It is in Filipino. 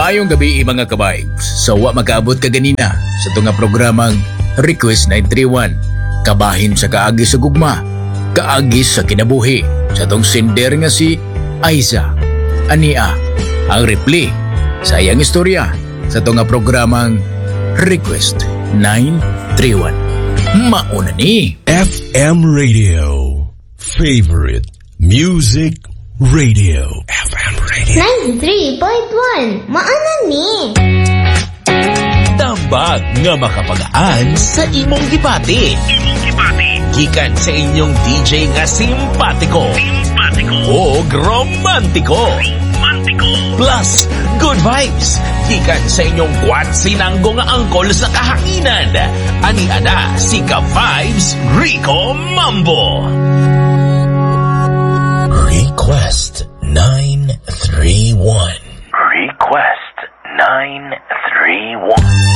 Mayong gabi mga kabikes. So wa makaabot ka ganina sa tunga programang Request 931. Kabahin sa kaagi sa gugma, kaagi sa kinabuhi sa tong sender nga si Aiza. Ania ang reply sa iyang istorya sa tunga programang Request 931. Mauna ni FM Radio. Favorite Music Radio. FM Radio. 93.1 Maana ni Tambag nga makapagaan sa imong gibati. Gikan sa inyong DJ nga simpatiko. O romantiko. Plus, good vibes. Gikan sa inyong kwat sinanggo nga angkol sa kahanginan. Ani-ana si Ka-Vibes Rico Mambo. Request 931. Request 931.